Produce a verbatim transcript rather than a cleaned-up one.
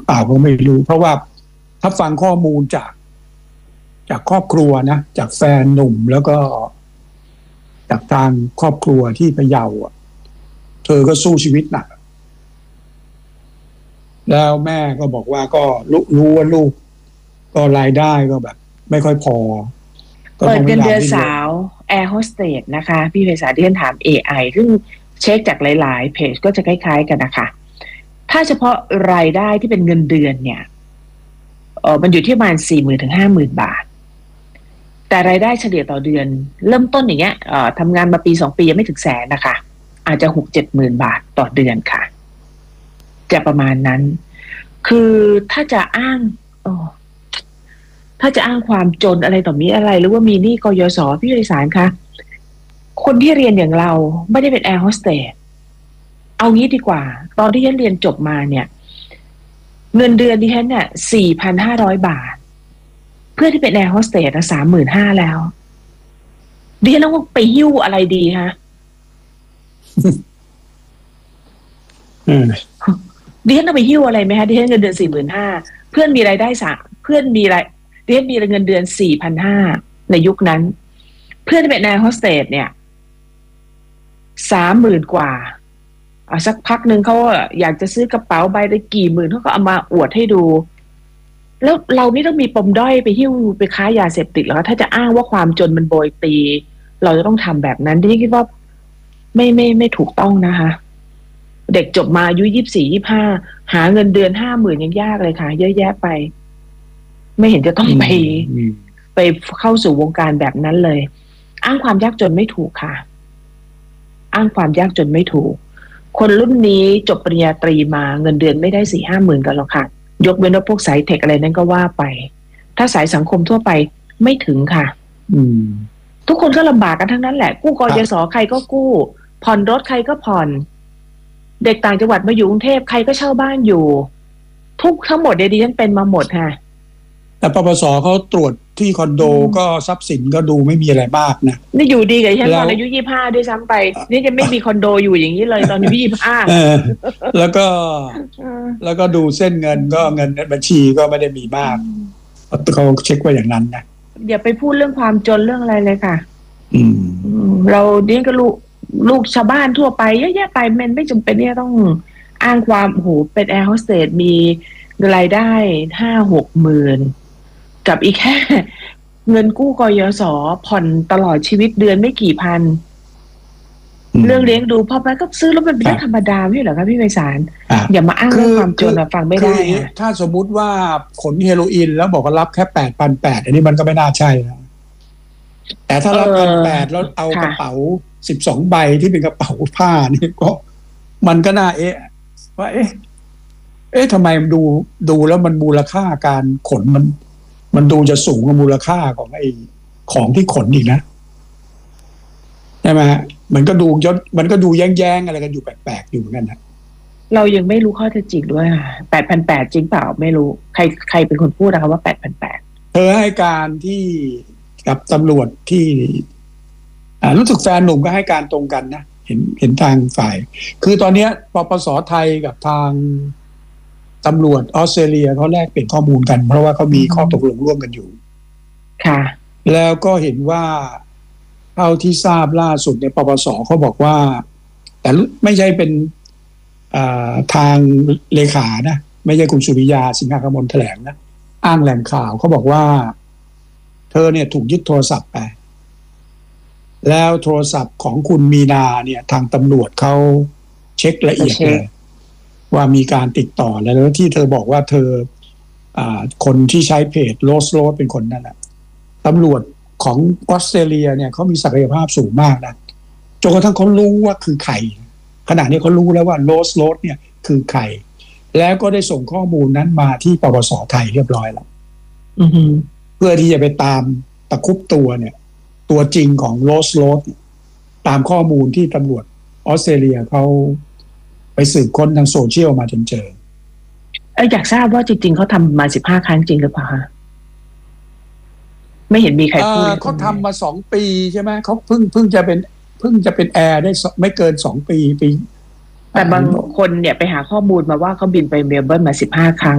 เปล่าก็ไม่รู้เพราะว่าถ้าฟังข้อมูลจากจากครอบครัวนะจากแฟนหนุ่มแล้วก็จากทางครอบครัวที่พะเยาอ่ะเธอก็สู้ชีวิตหนักแล้วแม่ก็บอกว่าก็รู้ว่าลูกก็รายได้ก็แบบไม่ค่อยพอเปิดเงินเดือนสาวแอร์โฮสเตสนะคะพี่เพศาที่ฉันถาม เอ ไอ ซึ่งเช็คจากหลายๆเพจก็จะคล้ายๆกันนะคะถ้าเฉพาะรายได้ที่เป็นเงินเดือนเนี่ยเออมันอยู่ที่ประมาณสี่หมื่นถึงห้าหมื่นบาทแต่รายได้เฉลี่ยต่อเดือนเริ่มต้นอย่างเงี้ยเอ่อทำงานมาปีสองปียังไม่ถึงแสนนะคะอาจจะหกเจ็ดหมื่นบาทต่อเดือนค่ะจะประมาณนั้นคือถ้าจะอ้างโอ้ถ้าจะอ้างความจนอะไรต่อมีอะไรหรือว่ามีหนี้กยศพี่วิสารคะคนที่เรียนอย่างเราไม่ได้เป็นแอร์โฮสเตสเอางี้ดีกว่าตอนที่ฉันเรียนจบมาเนี่ยเงินเดือนดิฉันเนี่ยสี่พันห้าร้อยบาทเพื่อที่เป็นแอร์โฮสเตสสามหมื่นห้าแล้วดิฉันต้องไปหิ้วอะไรดีฮะดิฉันต้องไปหิ้วอะไรไหมคะดิฉันเงินเดือนสี่หมื่นห้าเพื่อนมีรายได้สามเพื่อนมีรายดิฉันมีเงินเดือนสี่พันห้าในยุคนั้นเพื่อนที่เป็นแอร์โฮสเตสเนี่ยสามหมื่นกว่าอ่ะสักพักหนึ่งเขาอยากจะซื้อกระเป๋าใบละกี่หมื่นเขาก็เอามาอวดให้ดูแล้วเรานี่ต้องมีปมด้อยไปหิ้วไปค้ายาเสพติดแล้วถ้าจะอ้างว่าความจนมันโบยตีเราจะต้องทำแบบนั้นที่คิดว่าไม่ไม่ไม่ถูกต้องนะคะเด็กจบมาอายุยี่สิบสี่ยี่สิบห้าหาเงินเดือนห้าหมื่นยังยากเลยค่ะเยอะแยะไปไม่เห็นจะต้องไปไปเข้าสู่วงการแบบนั้นเลยอ้างความยากจนไม่ถูกค่ะอ้างความยากจนไม่ถูกคนรุ่นนี้จบปริญญาตรีมาเงินเดือนไม่ได้สี่ห้าหมื่นกันหรอกค่ะยกเว้นว่าพวกสายเทคอะไรนั้นก็ว่าไปถ้าสายสังคมทั่วไปไม่ถึงค่ะอืมทุกคนก็ลำบากกันทั้งนั้นแหละกู้กยศใครก็กู้ผ่อนรถใครก็ผ่อนเด็กต่างจังหวัดมาอยู่กรุงเทพใครก็เช่าบ้านอยู่ทุกทั้งหมดเดดิฉันเป็นมาหมดค่ะแต่ปปสเขาตรวจที่คอนโดก็ทรัพย์สินก็ดูไม่มีอะไรมากนะนี่อยู่ดีกับฉันตอนอายุยี่สิบห้าด้วยซ้ำไปนี่จะไม่มีคอนโดอยู่อย่างนี้เลยตอนอายุยี่สิบห้าแล้วก็แล้วก็ดูเส้นเงินก็เงินในบัญชีก็ไม่ได้มีมากเขาเช็คว่าอย่างนั้นนะอย่าไปพูดเรื่องความจนเรื่องอะไรเลยค่ะอืมเราเลี้ยงกับลูกลูกชาวบ้านทั่วไปเยอะแยะไปมันไม่จำเป็นที่จะต้องอ้างความโอ้โหเป็นแอร์โฮสเตสมีรายได้ห้าหกหมื่นกับอีกแค่เงินกู้กยศผ่อนตลอดชีวิตเดือนไม่กี่พันเรื่องเลี้ยงดูพ่อแม่ก็ซื้อแล้วมันเป็นเรื่องธรรมดาไม่เหรอครับพี่ไพศาลอย่ามาอ้างเรื่องความจนฟังไม่ได้ถ้าสมมุติว่าขนเฮโรอีนแล้วบอกว่ารับแค่แปดพันแปดอันนี้มันก็ไม่น่าใช่นะแต่ถ้ารับพันแปดแล้วเอากระเป๋าสิบสองใบที่เป็นกระเป๋าผ้านี่ก็มันก็น่าเอ๊ะว่าเอ๊ะเอ๊ะทำไมดูดูแล้วมันมูลค่าการขนมันมันดูจะสูงกว่ามูลค่าของไอ้ของที่ขนอีกนะใช่ไหมมันก็ดูยศมันก็ดูแย้งๆอะไรกันอยู่แปลกๆอยู่นั่นนะเรายังไม่รู้ข้อเท็จจริงด้วยค่ะแปดพันแปดจริงเปล่าไม่รู้ใครใครเป็นคนพูดนะคะว่าแปดพันแปดเธอให้การที่กับตำรวจที่อ่ารู้สึกแฟนหนุ่มก็ให้การตรงกันนะเห็นเห็นทางฝ่ายคือตอนนี้ปปสไทยกับทางตำรวจออสเตรเลียเขาแลกเปลี่ยนข้อมูลกันเพราะว่าเขามีข้อตกลงร่วมกันอยู่ค่ะแล้วก็เห็นว่าเท่าที่ทราบล่าสุดในปปสเขาบอกว่าแต่ไม่ใช่เป็นทางเลขานะไม่ใช่คุณสุริยาสิงหกมลแถลงนะอ้างแหล่งข่าวเขาบอกว่าเธอเนี่ยถูกยึดโทรศัพท์ไปแล้วโทรศัพท์ของคุณมีนาเนี่ยทางตำรวจเขาเช็คละเอียดเลยว่ามีการติดต่อแล้วที่เธอบอกว่าเธอคนที่ใช้เพจโลสโรดเป็นคนนั่นแหละตำรวจของออสเตรเลียเนี่ยเขามีศักยภาพสูงมากนะจนกระทั่งเขารู้ว่าคือใครขณะนี้เขารู้แล้วว่าโลสโรดเนี่ยคือใครแล้วก็ได้ส่งข้อมูลนั้นมาที่ปปสไทยเรียบร้อยแล้วเพื่อที่จะไปตามตะคุบตัวเนี่ยตัวจริงของโลสโรดตามข้อมูลที่ตำรวจออสเตรเลียเขาไปสืบค้นทางโซเชียลมาจนเจอเอออยากทราบว่าจริงๆเขาทำมาสิบห้าครั้งจริงหรือเปล่าคะไม่เห็นมีใครพูดเขาทำมาสองปีใช่ไหมเขาเพิ่งเพิ่งจะเป็นเพิ่งจะเป็นแอร์ได้ไม่เกินสองปีปีแต่บางคนเนี่ยไปหาข้อมูลมาว่าเขาบินไปเมลเบิร์นมาสิบห้าครั้ง